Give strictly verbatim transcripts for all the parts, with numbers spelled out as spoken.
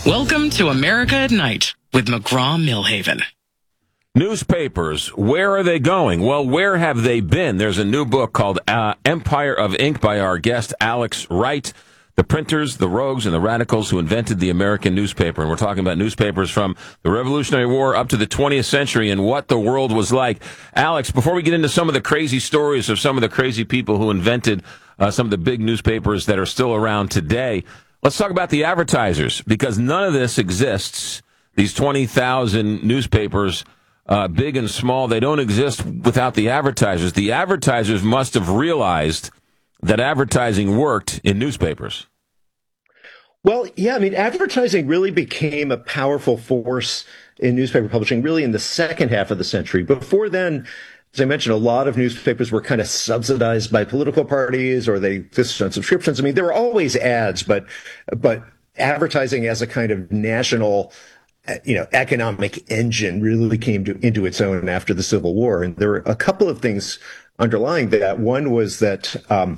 Welcome to America at Night with McGraw-Milhaven. Newspapers, where are they going? Well, where have they been? There's a new book called uh, Empire of Ink by our guest, Alex Wright. The printers, the rogues, and the radicals who invented the American newspaper. And we're talking about newspapers from the Revolutionary War up to the twentieth century and what the world was like. Alex, before we get into some of the crazy stories of some of the crazy people who invented uh, some of the big newspapers that are still around today, let's talk about the advertisers, because none of this exists. These twenty thousand newspapers, uh, big and small, they don't exist without the advertisers. The advertisers must have realized that advertising worked in newspapers. Well, yeah, I mean, advertising really became a powerful force in newspaper publishing really in the second half of the century. Before then, as I mentioned, a lot of newspapers were kind of subsidized by political parties, or they existed on subscriptions. I mean, there were always ads, but but advertising as a kind of national, you know, economic engine really came to, into its own after the Civil War. And there were a couple of things underlying that. One was that, um,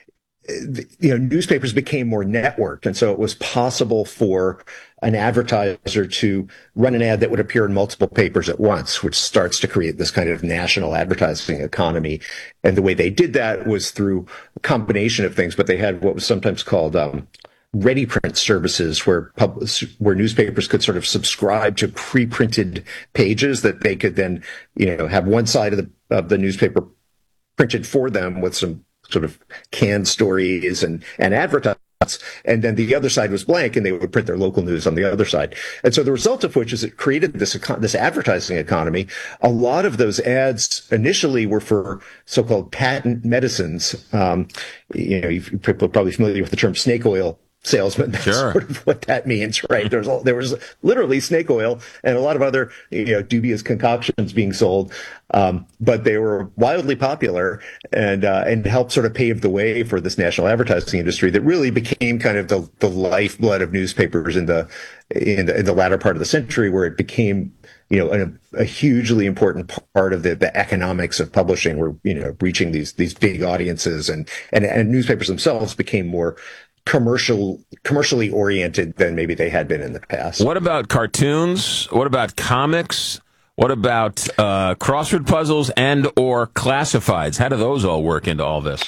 you know, newspapers became more networked. And so it was possible for an advertiser to run an ad that would appear in multiple papers at once, which starts to create this kind of national advertising economy. And the way they did that was through a combination of things, but they had what was sometimes called, um, ready print services, where pub- where newspapers could sort of subscribe to pre-printed pages that they could then, you know, have one side of the, of the newspaper printed for them with some sort of canned stories and, and advertisements. And then the other side was blank, and they would print their local news on the other side. And so the result of which is it created this, econ- this advertising economy. A lot of those ads initially were for so-called patent medicines. Um, you know, you're probably familiar with the term snake oil salesman. That's Sure. sort of what that means, right? There's there was literally snake oil and a lot of other, you know, dubious concoctions being sold, um, but they were wildly popular and uh, and helped sort of pave the way for this national advertising industry that really became kind of the the lifeblood of newspapers in the in the, in the latter part of the century, where it became, you know, a, a hugely important part of the, the economics of publishing, where, you know, reaching these these big audiences, and and and newspapers themselves became more commercial, commercially oriented than maybe they had been in the past. What about cartoons? What about comics? What about uh, crossword puzzles and or classifieds? How do those all work into all this?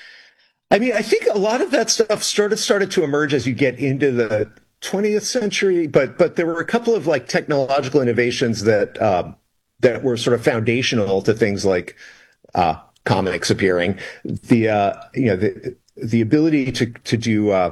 I mean, I think a lot of that stuff started started to emerge as you get into the twentieth century, but but there were a couple of like technological innovations that um, that were sort of foundational to things like uh, comics appearing. The uh, you know the the ability to to do uh,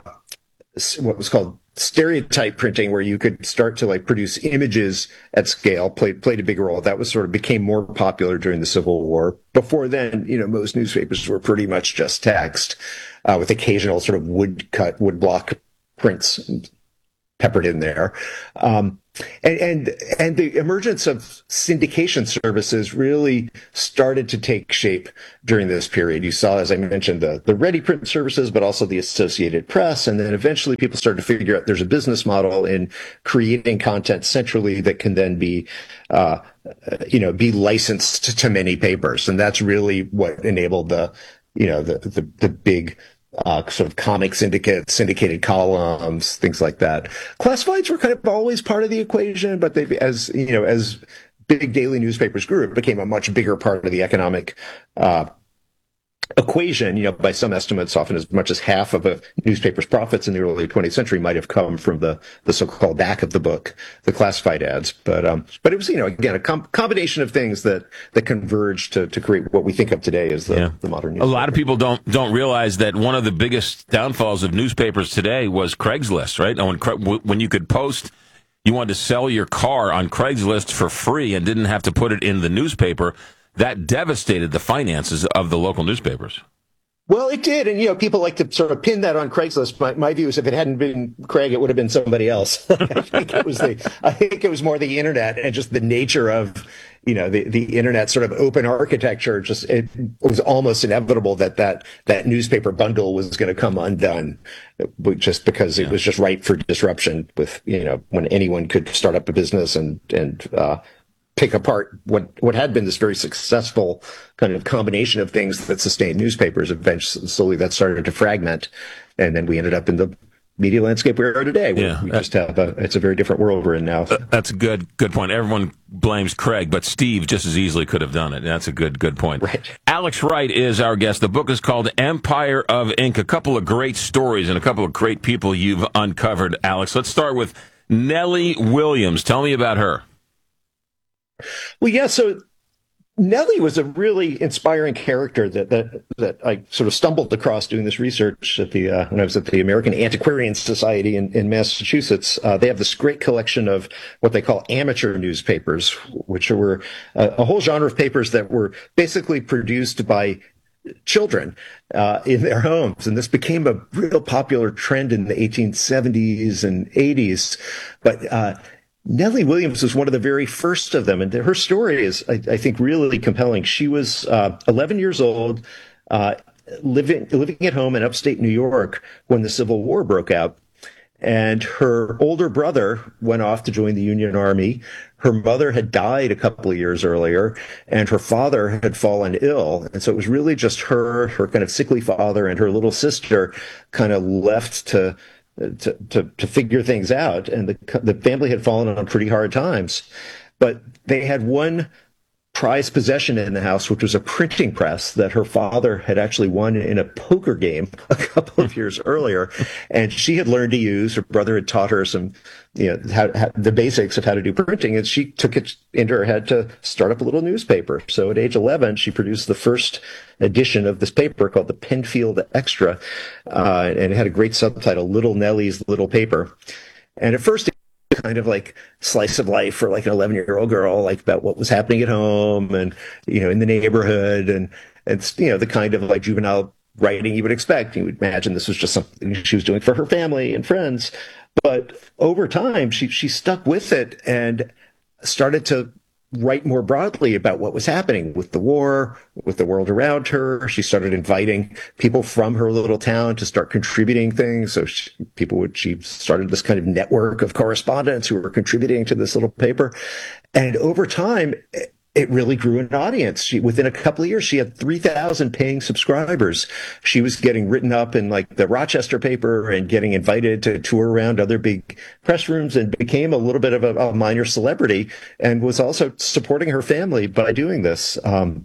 what was called stereotype printing, where you could start to like produce images at scale, played played a big role. That was sort of became more popular during the Civil War. Before then, you know, most newspapers were pretty much just text, uh, with occasional sort of woodcut, woodblock prints peppered in there. Um, and, and, and the emergence of syndication services really started to take shape during this period. You saw, as I mentioned, the, the ready print services, but also the Associated Press. And then eventually people started to figure out there's a business model in creating content centrally that can then be, uh, you know, be licensed to, to many papers. And that's really what enabled the, you know, the, the, the big, Uh, sort of comic syndicates, syndicated columns, things like that. Classifieds were kind of always part of the equation, but they, as you know, as big daily newspapers grew, it became a much bigger part of the economic uh, equation. You know, by some estimates, often as much as half of a newspaper's profits in the early twentieth century might have come from the the so-called back of the book, the classified ads. But um, but it was, you know, again, a com- combination of things that that converged to to create what we think of today as the, yeah. the modern newspaper. A lot of people don't don't realize that one of the biggest downfalls of newspapers today was Craigslist, right? And when when you could post, you wanted to sell your car on Craigslist for free and didn't have to put it in the newspaper. That devastated the finances of the local newspapers. Well, it did. And, you know, people like to sort of pin that on Craigslist. My, my view is if it hadn't been Craig, it would have been somebody else. I think it was the, I think it was more the internet and just the nature of, you know, the, the internet sort of open architecture. Just, it was almost inevitable that that, that newspaper bundle was going to come undone, just because it yeah. was just ripe for disruption with, you know, when anyone could start up a business and, and, uh, pick apart what, what had been this very successful kind of combination of things that sustained newspapers. Eventually, slowly that started to fragment. And then we ended up in the media landscape we are today. Yeah, we just have a, it's a very different world we're in now. That's a good good point. Everyone blames Craig, but Steve just as easily could have done it. That's a good good point. Right. Alex Wright is our guest. The book is called Empire of Ink. A couple of great stories and a couple of great people you've uncovered, Alex. Let's start with Nellie Williams. Tell me about her. Well, yeah, so Nellie was a really inspiring character that that that I sort of stumbled across doing this research at the uh, when I was at the American Antiquarian Society in, in Massachusetts. Uh, they have this great collection of what they call amateur newspapers, which were a, a whole genre of papers that were basically produced by children uh, in their homes, and this became a real popular trend in the eighteen seventies and eighties. But uh, Nellie Williams was one of the very first of them, and her story is, I, I think, really compelling. She was uh, eleven years old, uh, living living at home in upstate New York when the Civil War broke out, and her older brother went off to join the Union Army. Her mother had died a couple of years earlier, and her father had fallen ill, and so it was really just her, her kind of sickly father, and her little sister, kind of left to. To, to, to figure things out. And the, the family had fallen on pretty hard times, but they had one prized possession in the house, which was a printing press that her father had actually won in a poker game a couple of years earlier. And she had learned to use, her brother had taught her some, you know, how, how, the basics of how to do printing. And she took it into her head to start up a little newspaper. So at age eleven, she produced the first edition of this paper called the Penfield Extra. Uh, and it had a great subtitle, Little Nellie's Little Paper. And at first, kind of like slice of life for like an eleven year old girl, like about what was happening at home and, you know, in the neighborhood, and, and, you know, the kind of like juvenile writing you would expect. You would imagine this was just something she was doing for her family and friends. But over time, she, she stuck with it and started to write more broadly about what was happening with the war, with the world around her. She started inviting people from her little town to start contributing things. So she, people would, she started this kind of network of correspondents who were contributing to this little paper. And over time, it really grew an audience. She, within a couple of years, she had three thousand paying subscribers. She was getting written up in like the Rochester paper and getting invited to tour around other big press rooms, and became a little bit of a, a minor celebrity, and was also supporting her family by doing this. Um,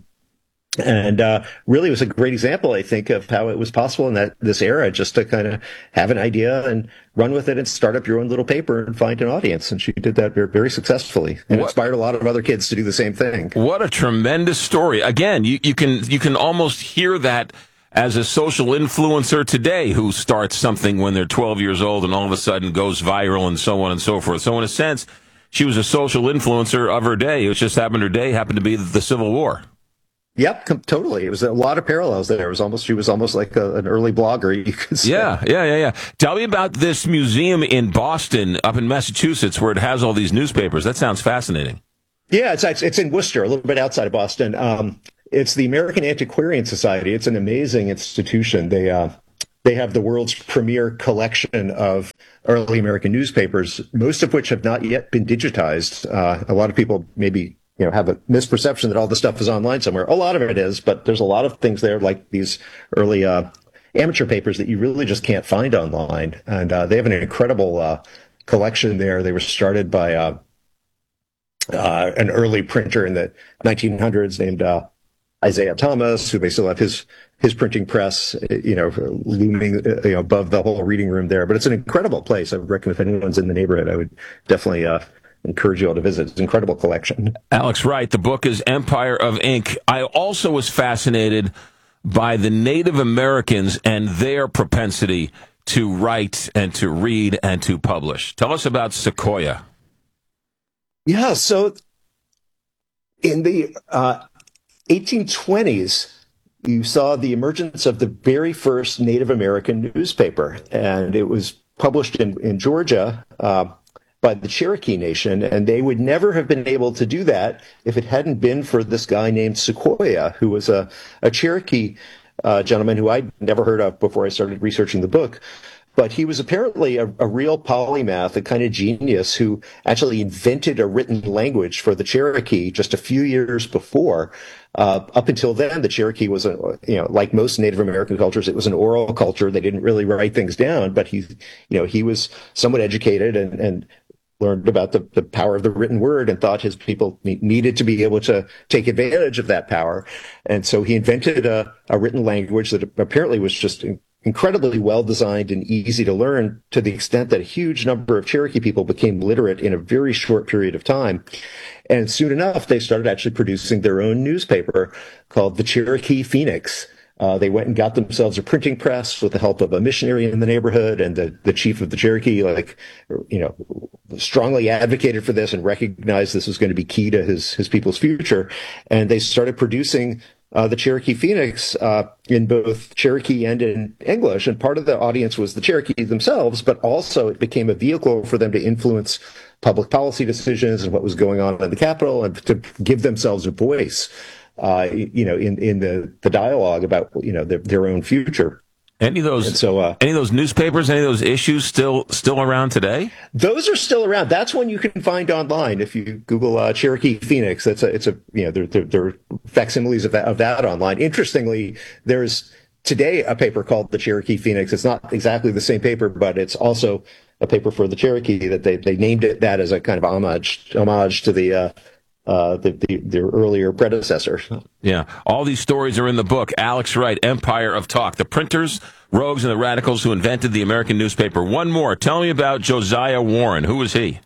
And uh, really was a great example, I think, of how it was possible in that this era just to kind of have an idea and run with it and start up your own little paper and find an audience. And she did that very, very successfully, and what, inspired a lot of other kids to do the same thing. What a tremendous story. Again, you, you can you can almost hear that as a social influencer today who starts something when they're twelve years old and all of a sudden goes viral and so on and so forth. So in a sense, she was a social influencer of her day. It just happened her day happened to be the Civil War. Yep, com- totally. It was a lot of parallels there. It was almost, she was almost like a, an early blogger, you could say. Yeah, yeah, yeah, yeah. Tell me about this museum in Boston, up in Massachusetts, where it has all these newspapers. That sounds fascinating. Yeah, it's it's in Worcester, a little bit outside of Boston. Um, it's the American Antiquarian Society. It's an amazing institution. They uh, they have the world's premier collection of early American newspapers, most of which have not yet been digitized. Uh, a lot of people maybe you know, have a misperception that all the stuff is online somewhere. A lot of it is, but there's a lot of things there, like these early uh, amateur papers that you really just can't find online. And uh, they have an incredible uh, collection there. They were started by uh, uh, an early printer in the nineteen hundreds named uh, Isaiah Thomas, who they still have his his printing press, you know, looming you know, above the whole reading room there. But it's an incredible place. I would recommend if anyone's in the neighborhood, I would definitely uh, encourage you all to visit. It's an incredible collection. Alex Wright, the book is Empire of Ink. I also was fascinated by the Native Americans and their propensity to write and to read and to publish. Tell us about Sequoyah. Yeah, so in the uh, eighteen twenties, you saw the emergence of the very first Native American newspaper, and it was published in, in Georgia uh, by the Cherokee Nation, and they would never have been able to do that if it hadn't been for this guy named Sequoyah, who was a, a Cherokee uh, gentleman who I'd never heard of before I started researching the book, but he was apparently a, a real polymath, a kind of genius who actually invented a written language for the Cherokee just a few years before. Uh, up until then, the Cherokee was, a, you know, like most Native American cultures, it was an oral culture. They didn't really write things down, but he, you know, he was somewhat educated and, and learned about the, the power of the written word and thought his people needed to be able to take advantage of that power. And so he invented a, a written language that apparently was just incredibly well designed and easy to learn, to the extent that a huge number of Cherokee people became literate in a very short period of time. And soon enough, they started actually producing their own newspaper called the Cherokee Phoenix. Uh, they went and got themselves a printing press with the help of a missionary in the neighborhood, and the, the chief of the Cherokee, like, you know, strongly advocated for this and recognized this was going to be key to his, his people's future. And they started producing uh, the Cherokee Phoenix uh, in both Cherokee and in English. And part of the audience was the Cherokee themselves, but also it became a vehicle for them to influence public policy decisions and what was going on in the Capitol, and to give themselves a voice. Uh, you know, in, in the, the dialogue about, you know, their, their own future. Any of those, and so, uh, any of those newspapers, any of those issues still, still around today? Those are still around. That's one you can find online. If you Google, uh, Cherokee Phoenix, that's a, it's a, you know, there, there, there are facsimiles of that, of that online. Interestingly, there's today a paper called the Cherokee Phoenix. It's not exactly the same paper, but it's also a paper for the Cherokee that they, they named it that as a kind of homage, homage to the, uh, Uh, the, the, their earlier predecessor. Yeah. All these stories are in the book. Alex Wright, Empire of Talk. The printers, rogues, and the radicals who invented the American newspaper. One more. Tell me about Josiah Warren. Who was he?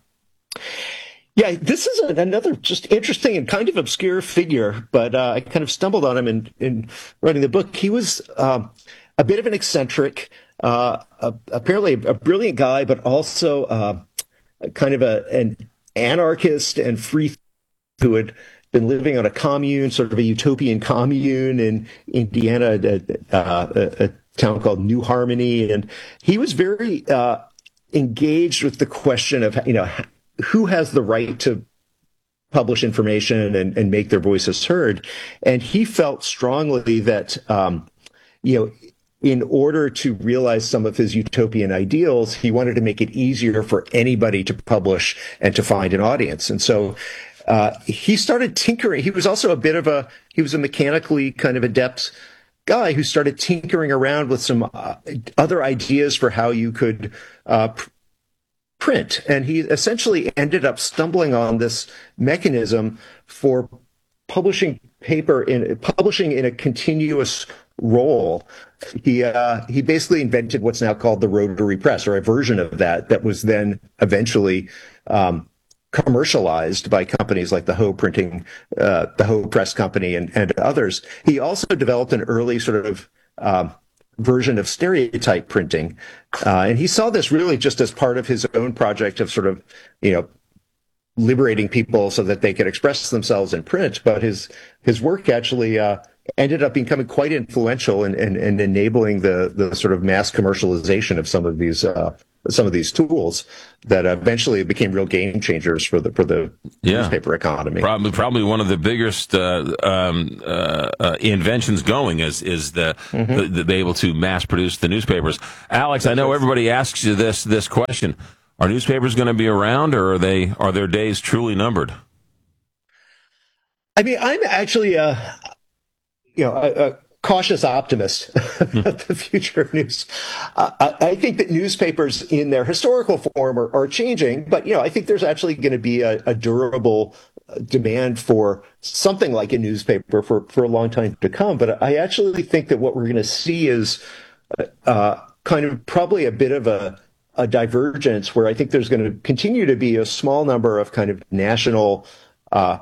Yeah, this is a, another just interesting and kind of obscure figure, but uh, I kind of stumbled on him in, in writing the book. He was um, a bit of an eccentric, uh, a, apparently a brilliant guy, but also uh, kind of a, an anarchist and free who had been living on a commune, sort of a utopian commune in Indiana, a, a, a town called New Harmony. And he was very uh, engaged with the question of, you know, who has the right to publish information and, and make their voices heard. And he felt strongly that, um, you know, in order to realize some of his utopian ideals, he wanted to make it easier for anybody to publish and to find an audience. And so Uh, he started tinkering. He was also a bit of a, he was a mechanically kind of adept guy who started tinkering around with some uh, other ideas for how you could uh, pr- print. And he essentially ended up stumbling on this mechanism for publishing paper in, publishing in a continuous role. He, uh, he basically invented what's now called the rotary press, or a version of that, that was then eventually, um, commercialized by companies like the Hoe Printing, uh, the Hoe Press Company, and, and others. He also developed an early sort of um, version of stereotype printing, uh, and he saw this really just as part of his own project of sort of, you know, liberating people so that they could express themselves in print. But his his work actually uh, ended up becoming quite influential in, in, in enabling the the sort of mass commercialization of some of these. Uh, some of these tools that eventually became real game changers for the for the yeah. newspaper economy. Probably, probably one of the biggest uh, um, uh, uh, inventions going is is the, mm-hmm. the, the be able to mass produce the newspapers. Alex, I know everybody asks you this this question: are newspapers going to be around, or are they are their days truly numbered? I mean, I'm actually, uh, you know, a, a cautious optimist about the future of news. Uh, I think that newspapers in their historical form are, are changing, but, you know, I think there's actually going to be a, a durable demand for something like a newspaper for, for a long time to come. But I actually think that what we're going to see is uh, kind of probably a bit of a, a divergence where I think there's going to continue to be a small number of kind of national uh,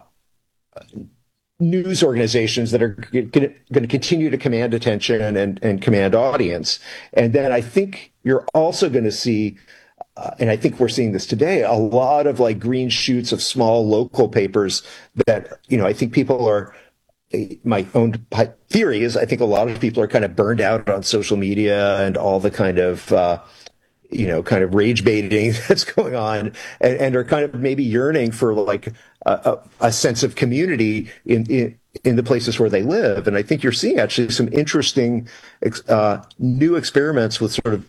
news organizations that are going to continue to command attention and, and command audience. And then I think you're also going to see, uh, and I think we're seeing this today, a lot of like green shoots of small local papers that, you know, I think people are, my own theory is I think a lot of people are kind of burned out on social media and all the kind of, uh, you know, kind of rage baiting that's going on, and, and are kind of maybe yearning for like a, a, a sense of community in, in in the places where they live. And I think you're seeing actually some interesting uh, new experiments with sort of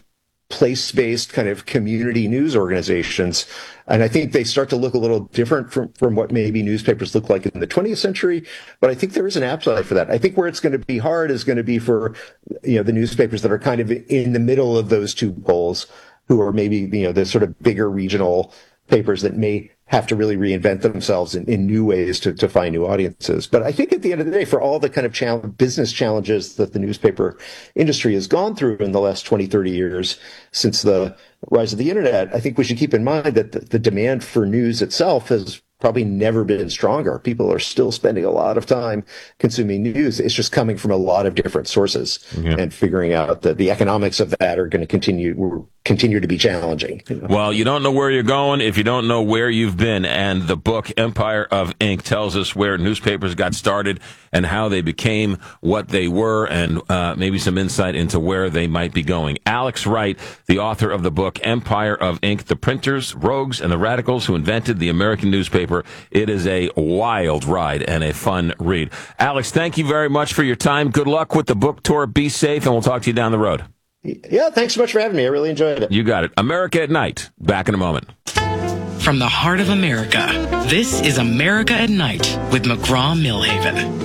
place-based kind of community news organizations. And I think they start to look a little different from, from what maybe newspapers look like in the twentieth century. But I think there is an appetite for that. I think where it's going to be hard is going to be for, you know, the newspapers that are kind of in the middle of those two poles, who are maybe, you know, the sort of bigger regional papers that may have to really reinvent themselves in, in new ways to, to find new audiences. But I think at the end of the day, for all the kind of challenge, business challenges that the newspaper industry has gone through in the last twenty, thirty years since the rise of the internet, I think we should keep in mind that the, the demand for news itself has probably never been stronger. People are still spending a lot of time consuming news. It's just coming from a lot of different sources, yeah. and figuring out that the economics of that are going to continue continue to be challenging. You know? Well, you don't know where you're going if you don't know where you've been. And the book Empire of Ink tells us where newspapers got started and how they became what they were, and uh, maybe some insight into where they might be going. Alex Wright, the author of the book Empire of Ink, The Printers, Rogues, and the Radicals Who Invented the American Newspaper. It is a wild ride and a fun read. Alex, thank you very much for your time. Good luck with the book tour. Be safe, and we'll talk to you down the road. Yeah, thanks so much for having me. I really enjoyed it. You got it. America at Night. Back in a moment. From the heart of America, this is America at Night with McGraw-Millhaven.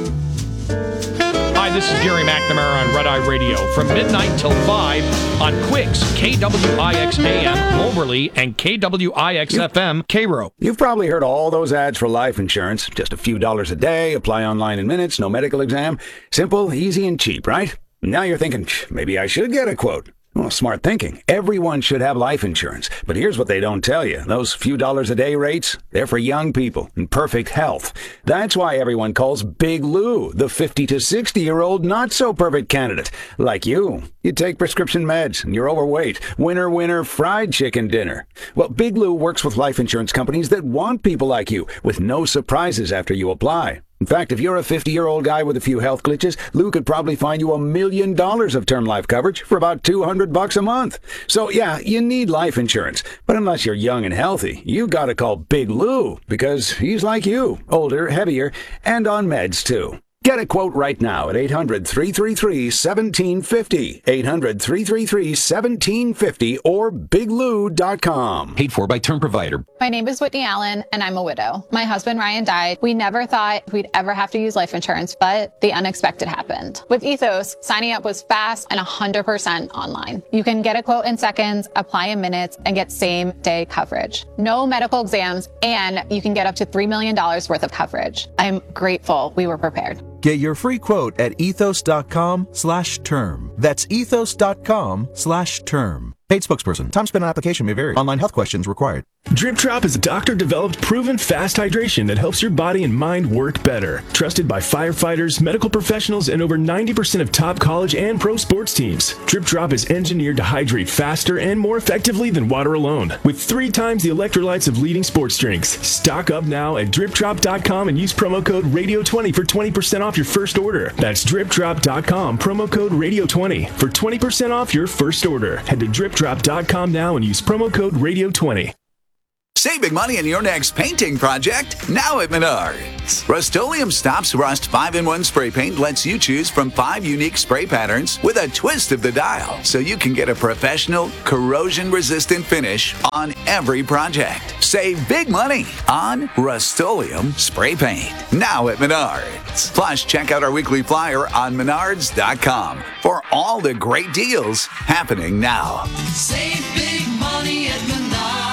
Hi, this is Gary McNamara on Red Eye Radio from midnight till five on Quicks, K W I X A M, Moberly, and K W I X F M, Cairo. You've probably heard all those ads for life insurance. Just a few dollars a day, apply online in minutes, no medical exam. Simple, easy, and cheap, right? Now you're thinking, maybe I should get a quote. Well, smart thinking. Everyone should have life insurance. But here's what they don't tell you. Those few dollars a day rates, they're for young people in perfect health. That's why everyone calls Big Lou the fifty to sixty-year-old not-so-perfect candidate. Like you. You take prescription meds, and you're overweight. Winner, winner, fried chicken dinner. Well, Big Lou works with life insurance companies that want people like you, with no surprises after you apply. In fact, if you're a fifty-year-old guy with a few health glitches, Lou could probably find you a million dollars of term life coverage for about two hundred bucks a month. So, yeah, you need life insurance. But unless you're young and healthy, you gotta call Big Lou, because he's like you, older, heavier, and on meds, too. Get a quote right now at eight hundred, three three three, one seven five zero, eight hundred, three three three, one seven five zero, or big lou dot com. Paid for by Term Provider. My name is Whitney Allen, and I'm a widow. My husband, Ryan, died. We never thought we'd ever have to use life insurance, but the unexpected happened. With Ethos, signing up was fast and one hundred percent online. You can get a quote in seconds, apply in minutes, and get same-day coverage. No medical exams, and you can get up to three million dollars worth of coverage. I'm grateful we were prepared. Get your free quote at ethos.com slash term. That's ethos.com slash term. Paid spokesperson. Time spent on application may vary. Online health questions required. Drip Drop is a doctor-developed, proven fast hydration that helps your body and mind work better. Trusted by firefighters, medical professionals, and over ninety percent of top college and pro sports teams. Drip Drop is engineered to hydrate faster and more effectively than water alone, with three times the electrolytes of leading sports drinks. Stock up now at drip drop dot com and use promo code radio twenty for twenty percent off your first order. That's drip drop dot com, promo code radio twenty for twenty percent off your first order. Head to drip drop dot com now and use promo code radio twenty. Save big money on your next painting project now at Menards. Rust-Oleum Stops Rust five in one Spray Paint lets you choose from five unique spray patterns with a twist of the dial, so you can get a professional, corrosion-resistant finish on every project. Save big money on Rust-Oleum Spray Paint now at Menards. Plus, check out our weekly flyer on menards dot com for all the great deals happening now. Save big money at Menards.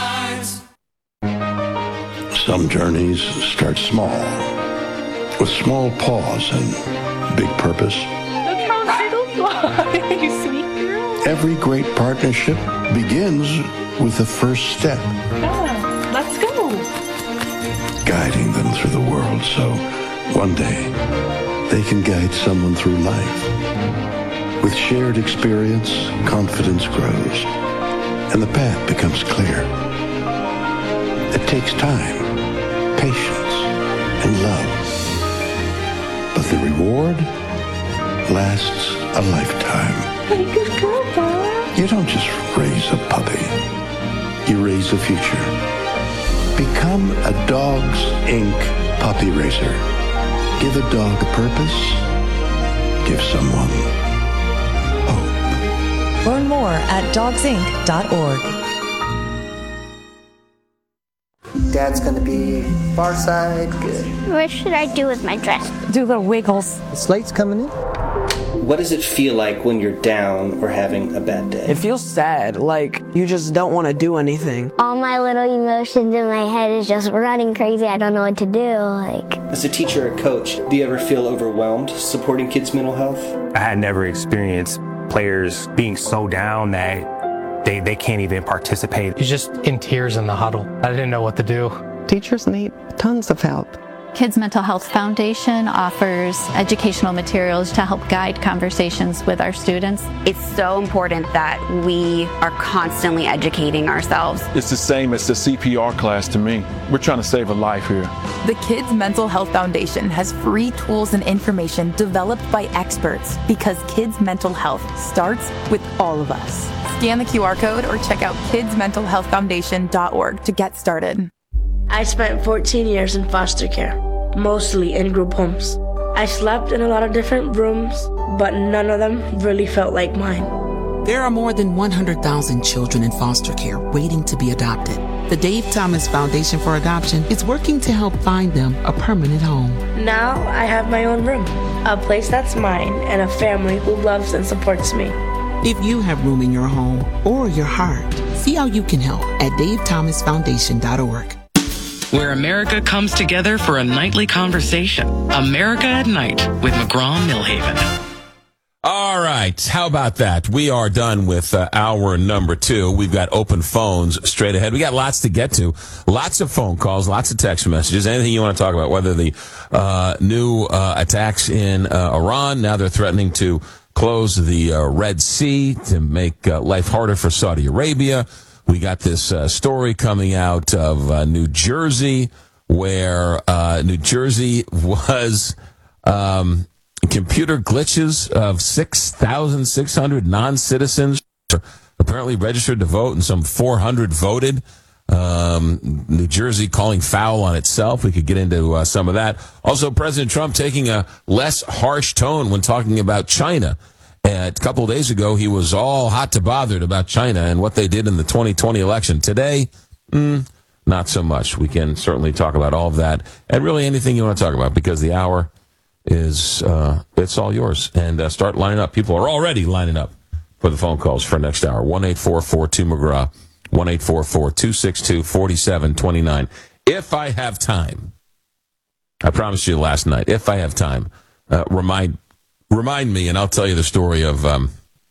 Some journeys start small, with small pause and big purpose. Look how little fly, you sweet girl. Every great partnership begins with the first step. Yeah, let's go. Guiding them through the world so one day they can guide someone through life. With shared experience, confidence grows, and the path becomes clear. It takes time, patience, and love. But the reward lasts a lifetime. Hey, good girl, Dad. You don't just raise a puppy. You raise a future. Become a Dogs Incorporated puppy raiser. Give a dog a purpose. Give someone hope. Learn more more at dogs inc dot org. Dad's going to be far side, good. What should I do with my dress? Do little wiggles. The slate's coming in. What does it feel like when you're down or having a bad day? It feels sad, like you just don't want to do anything. All my little emotions in my head is just running crazy. I don't know what to do. Like, as a teacher or coach, do you ever feel overwhelmed supporting kids' mental health? I had never experienced players being so down that they, they can't even participate. He's just in tears in the huddle. I didn't know what to do. Teachers need tons of help. Kids Mental Health Foundation offers educational materials to help guide conversations with our students. It's so important that we are constantly educating ourselves. It's the same as the C P R class to me. We're trying to save a life here. The Kids Mental Health Foundation has free tools and information developed by experts because kids' mental health starts with all of us. Scan the Q R code or check out kids mental health foundation dot org to get started. I spent fourteen years in foster care, mostly in group homes. I slept in a lot of different rooms, but none of them really felt like mine. There are more than one hundred thousand children in foster care waiting to be adopted. The Dave Thomas Foundation for Adoption is working to help find them a permanent home. Now I have my own room, a place that's mine, and a family who loves and supports me. If you have room in your home or your heart, see how you can help at dave thomas foundation dot org. Where America comes together for a nightly conversation. America at Night with McGraw-Milhaven. All right. How about that? We are done with uh, hour number two. We've got open phones straight ahead. We got lots to get to. Lots of phone calls, lots of text messages. Anything you want to talk about, whether the uh, new uh, attacks in uh, Iran, now they're threatening to close the uh, Red Sea to make uh, life harder for Saudi Arabia. We got this uh, story coming out of uh, New Jersey where uh, New Jersey was um, computer glitches of six thousand six hundred non-citizens apparently registered to vote and some four hundred voted. Um, New Jersey calling foul on itself. We could get into uh, some of that. Also, President Trump taking a less harsh tone when talking about China. Uh, a couple of days ago, he was all hot to bothered about China and what they did in the twenty twenty election. Today, mm, not so much. We can certainly talk about all of that and really anything you want to talk about because the hour is, uh, it's all yours. And uh, start lining up. People are already lining up for the phone calls for next hour. one eight four four two McGraw, one eight four four two six two four seven two nine. If I have time, I promised you last night, if I have time, uh, remind Remind me, and I'll tell you the story of um,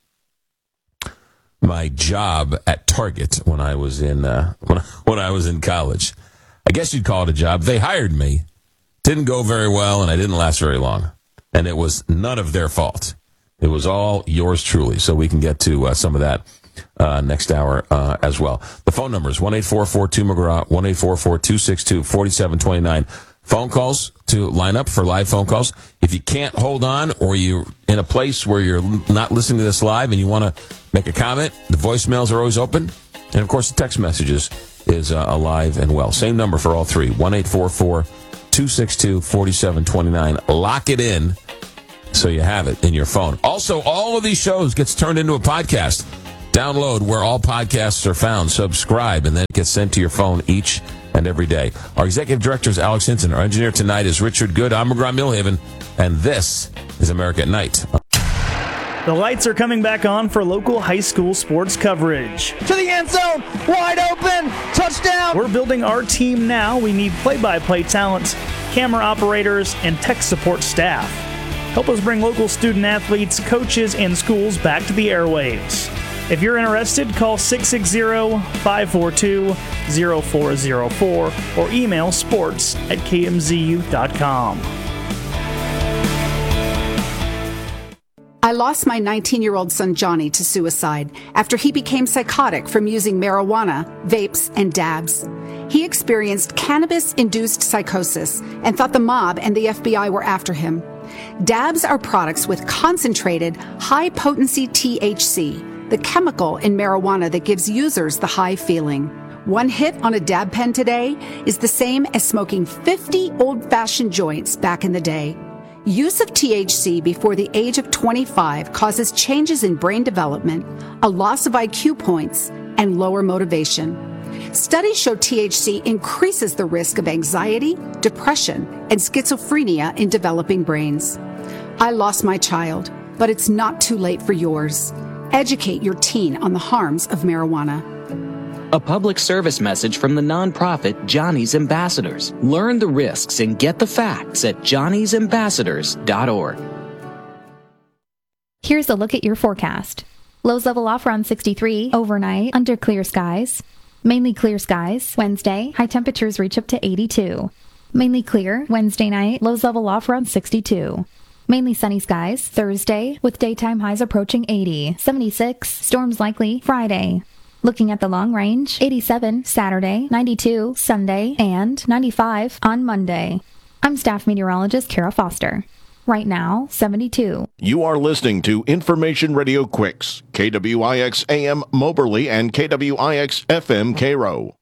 my job at Target when I was in uh, when when I was in college. I guess you'd call it a job. They hired me, didn't go very well, and I didn't last very long. And it was none of their fault. It was all yours truly. So we can get to uh, some of that uh, next hour uh, as well. The phone number is one eight four four two McGraw, one eight four four two six two four seven two nine. Phone calls to line up for live phone calls. If you can't hold on or you're in a place where you're not listening to this live and you want to make a comment, the voicemails are always open. And, of course, the text messages is uh, alive and well. Same number for all three, one eight four four two six two four seven two nine. Lock it in so you have it in your phone. Also, all of these shows gets turned into a podcast. Download where all podcasts are found. Subscribe, and then it gets sent to your phone each and every day. Our executive director is Alex Hinton. Our engineer tonight is Richard Good. I'm McGraw-Milhaven, and this is America at Night. The lights are coming back on for local high school sports coverage. To the end zone, wide open, touchdown! We're building our team now. We need play-by-play talent, camera operators, and tech support staff. Help us bring local student athletes, coaches, and schools back to the airwaves. If you're interested, call six six zero, five four two, zero four zero four or email sports at k m z u dot com. I lost my nineteen-year-old son Johnny to suicide after he became psychotic from using marijuana, vapes, and dabs. He experienced cannabis-induced psychosis and thought the mob and the F B I were after him. Dabs are products with concentrated, high-potency T H C, the chemical in marijuana that gives users the high feeling. One hit on a dab pen today is the same as smoking fifty old-fashioned joints back in the day. Use of T H C before the age of twenty-five causes changes in brain development, a loss of I Q points, and lower motivation. Studies show T H C increases the risk of anxiety, depression, and schizophrenia in developing brains. I lost my child, but it's not too late for yours. Educate your teen on the harms of marijuana. A public service message from the nonprofit Johnny's Ambassadors. Learn the risks and get the facts at johnny's ambassadors dot org. Here's a look at your forecast. Lows level off around sixty-three overnight under clear skies. Mainly clear skies Wednesday. High temperatures reach up to eighty-two. Mainly clear Wednesday night. Lows level off around sixty-two. Mainly sunny skies Thursday with daytime highs approaching eighty. seventy-six. Storms likely Friday. Looking at the long range, eighty-seven Saturday, ninety-two Sunday, and ninety-five on Monday. I'm staff meteorologist Kara Foster. Right now, seventy-two. You are listening to Information Radio Quicks, K W I X A M Moberly and K W I X F M Cairo.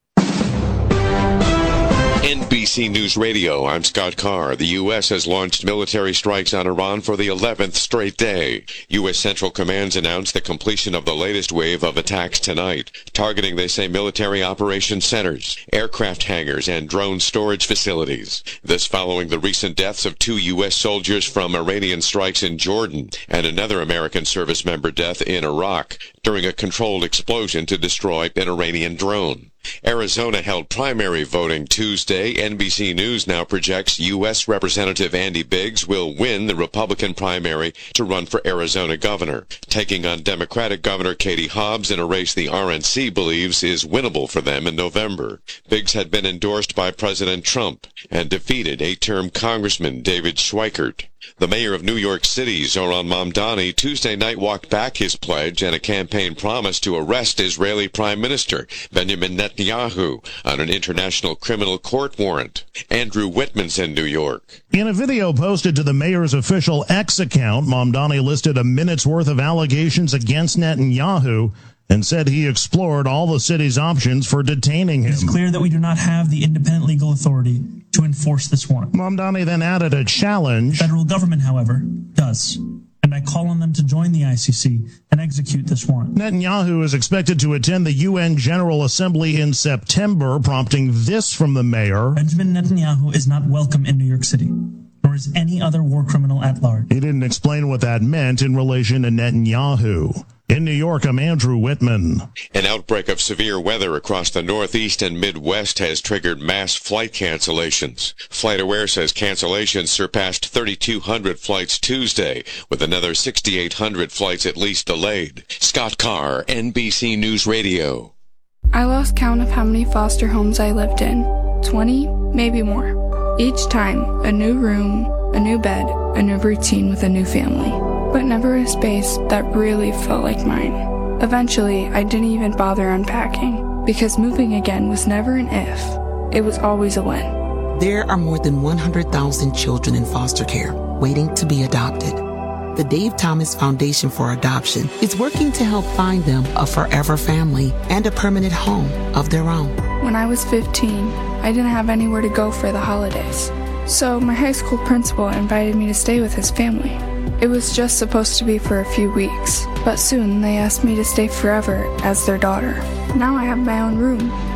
N B C News Radio, I'm Scott Carr. The U S has launched military strikes on Iran for the eleventh straight day. U S Central Command's announced the completion of the latest wave of attacks tonight, targeting, they say, military operation centers, aircraft hangars, and drone storage facilities. This following the recent deaths of two U S soldiers from Iranian strikes in Jordan and another American service member death in Iraq during a controlled explosion to destroy an Iranian drone. Arizona held primary voting Tuesday. N B C News now projects U S Representative Andy Biggs will win the Republican primary to run for Arizona governor, taking on Democratic Governor Katie Hobbs in a race the R N C believes is winnable for them in November. Biggs had been endorsed by President Trump and defeated eight-term Congressman David Schweikert. The mayor of New York City, Zoran Mamdani, Tuesday night walked back his pledge and a campaign promise to arrest Israeli Prime Minister Benjamin Netanyahu on an international criminal court warrant. Andrew Whitman's in New York. In a video posted to the mayor's official X account, Mamdani listed a minute's worth of allegations against Netanyahu and said he explored all the city's options for detaining him. It's clear that we do not have the independent legal authority to enforce this warrant. Mamdani then added a challenge. The federal government, however, does. And I call on them to join the I C C and execute this warrant. Netanyahu is expected to attend the U N General Assembly in September, prompting this from the mayor. Benjamin Netanyahu is not welcome in New York City, nor is any other war criminal at large. He didn't explain what that meant in relation to Netanyahu. In New York, I'm Andrew Whitman. An outbreak of severe weather across the Northeast and Midwest has triggered mass flight cancellations. FlightAware says cancellations surpassed thirty-two hundred flights Tuesday, with another sixty-eight hundred flights at least delayed. Scott Carr, N B C News Radio. I lost count of how many foster homes I lived in. twenty, maybe more. Each time, a new room, a new bed, a new routine with a new family. But never a space that really felt like mine. Eventually, I didn't even bother unpacking, because moving again was never an if, it was always a when. There are more than one hundred thousand children in foster care waiting to be adopted. The Dave Thomas Foundation for Adoption is working to help find them a forever family and a permanent home of their own. When I was fifteen, I didn't have anywhere to go for the holidays. So my high school principal invited me to stay with his family. It was just supposed to be for a few weeks, but soon they asked me to stay forever as their daughter. Now I have my own room,